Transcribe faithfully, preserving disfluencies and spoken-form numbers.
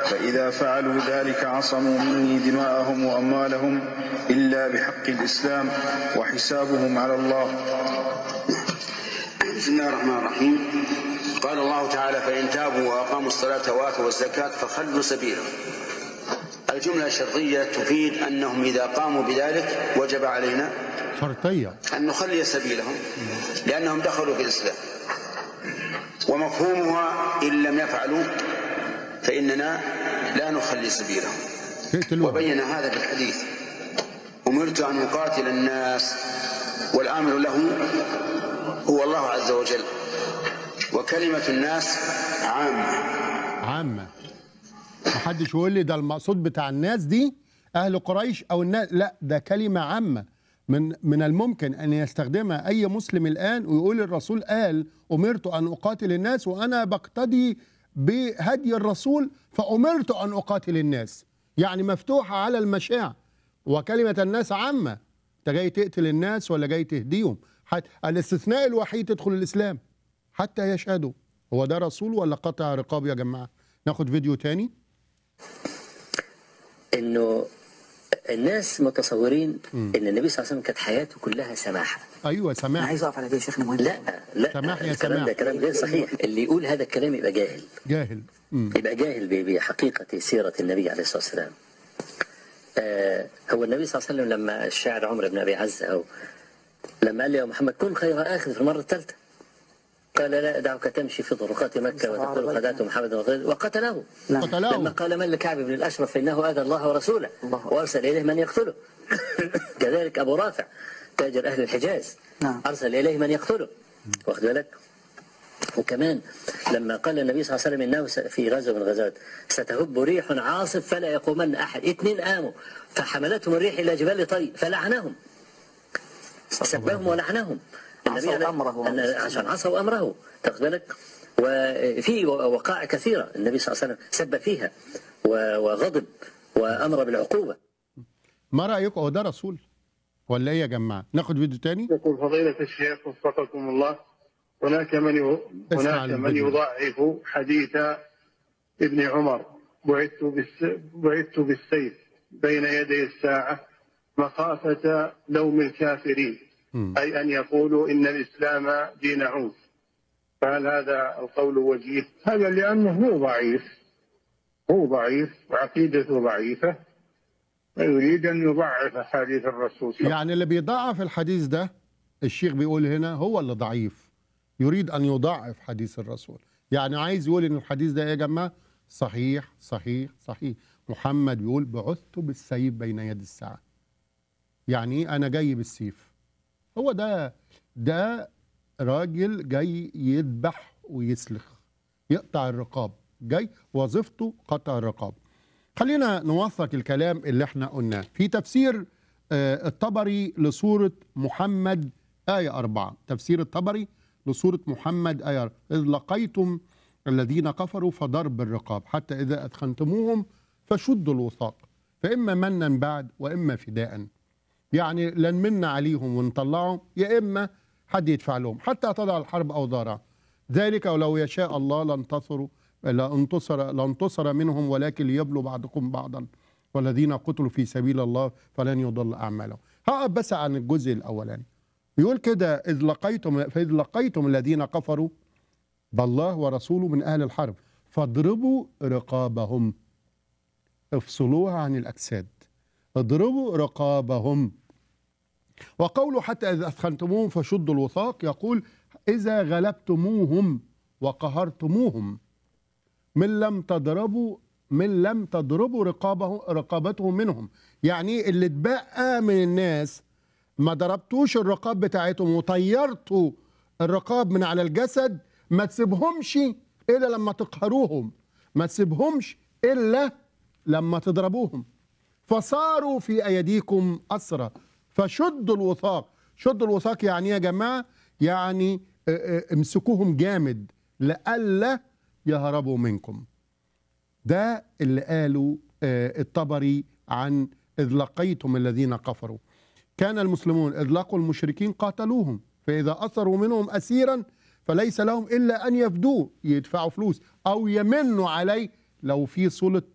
فإذا فعلوا ذلك عصموا مني دماءهم وأموالهم إلا بحق الإسلام وحسابهم على الله. بسم الله الرحمن الرحيم. قال الله تعالى: فإن تابوا وأقاموا الصلاة وآتوا الزكاة فخلوا سبيلهم. الجملة الشرطية تفيد أنهم إذا قاموا بذلك وجب علينا شرطية أن نخلي سبيلهم لأنهم دخلوا في الإسلام، ومفهومها إن لم يفعلوا فإننا لا نخلي سبيلهم. وبين هذا في الحديث: أمرت أن أقاتل الناس والآمر له هو الله عز وجل، وكلمة الناس عامة عامة. محدش يقول لي ده المقصود بتاع الناس دي أهل قريش أو الناس، لا، ده كلمة عامة من من الممكن أن يستخدمها أي مسلم الآن ويقول الرسول قال أمرت أن أقاتل الناس وأنا بقتدي بهدي الرسول فأمرت أن أقاتل الناس، يعني مفتوحة على المشاع. وكلمة الناس عامة، أنت جاي تقتل الناس ولا جاي تهديهم؟ الاستثناء الوحيد تدخل الإسلام حتى يشهدوا. هو ده رسول ولا قطع رقاب يا جماعة؟ ناخد فيديو تاني. إنه الناس متصورين م. ان النبي صلى الله عليه وسلم كانت حياته كلها سماحه. ايوه سماح. انا عايز اقف على ده يا شيخنا مهم. لا لا سماح يا الكلام سماح. ده كلام غير صحيح. اللي يقول هذا الكلام يبقى جاهل جاهل م. يبقى جاهل بحقيقه سيره النبي عليه الصلاه والسلام. آه هو النبي صلى الله عليه وسلم لما الشاعر عمرو بن ابي عزه او لما قال له يا محمد كن خير اخذ في المره الثالثه قال لا دعك تمشي في طرقات مكة وتقول خدعت محمد وقتله. قتله. لما قال من لكعب بن الأشرف فإنه آذى الله ورسوله وأرسل إليه من يقتله. كذلك أبو رافع تاجر أهل الحجاز أرسل إليه من يقتله. واخد بالك؟ وكمان لما قال النبي صلى الله عليه وسلم إنه في غزوة من الغزوات ستهب ريح عاصف فلا يقومن أحد، اثنين قاموا فحملتهم الريح إلى جبال طي فلعنهم، سبهم ولعنهم النبي عصوا أمره عشان عصوا أمره. تاخد بالك؟ وفي وقائع كثيرة النبي صلى الله عليه وسلم سب فيها وغضب وأمر بالعقوبة. ما رأيكم هو ده رسول ولا إيه يا جماعة؟ ناخد فيديو تاني. يقول فضيلة الشيخ وفقكم الله: هناك من هناك من يضعف حديث ابن عمر بعثت بالس... بعثت بالسيف بين يدي الساعة مخافة لوم الكافرين، م. أي أن يقولوا إن الإسلام دين عنف، فهل هذا القول وجيه؟ هذا لأنه هو ضعيف، هو ضعيف وعقيدته ضعيفة ويريد أن يضعف حديث الرسول. يعني اللي بيضعف الحديث ده الشيخ بيقول هنا هو اللي ضعيف، يريد أن يضعف حديث الرسول، يعني عايز يقول إن الحديث ده يا جماعة صحيح صحيح صحيح. محمد بيقول بعثت بالسيف بين يدي الساعة، يعني أنا جاي بالسيف. هو ده ده راجل جاي يذبح ويسلخ، يقطع الرقاب، جاي وظيفته قطع الرقاب. خلينا نوثق الكلام اللي احنا قلناه في تفسير آه الطبري لسورة محمد آية أربعة. تفسير الطبري لسورة محمد آية أربعة: إذ لقيتم الذين كفروا فضرب الرقاب حتى إذا أثخنتموهم فشدوا الوثاق فإما منا بعد وإما فداء. يعني لن منا عليهم ونطلعهم، يا إما حد يدفع لهم حتى تضع الحرب أوزارها. ذلك ولو يشاء الله لانتصروا لانتصر لانتصر منهم ولكن ليبلوا بعضكم بعضا والذين قتلوا في سبيل الله فلن يضل أعمالهم. هقف بس عن الجزء الأولاني. يقول كده: إذ لقيتم فإذ لقيتم الذين كفروا بالله ورسوله من أهل الحرب فاضربوا رقابهم، افصلوها عن الأجساد، اضربوا رقابهم. وقوله حتى إذا أثخنتموهم فشدوا الوثاق يقول إذا غلبتموهم وقهرتموهم من لم تضربوا من لم تضربوا رقابه رقابتهم منهم. يعني اللي اتبقى من الناس ما ضربتوش الرقاب بتاعتهم وطيرتوا الرقاب من على الجسد، ما تسيبهمش إلا لما تقهروهم، ما تسيبهمش إلا لما تضربوهم. فصاروا في أيديكم أسرى فشدوا الوثاق. شدوا الوثاق يعني يا جماعة يعني امسكوهم جامد لألا يهربوا منكم. ده اللي قالوا الطبري عن إذ لقيتم الذين كفروا. كان المسلمون إذ لقوا المشركين قاتلوهم فإذا أثروا منهم أسيرا فليس لهم إلا أن يفدوه، يدفعوا فلوس أو يمنوا عليه لو في صلة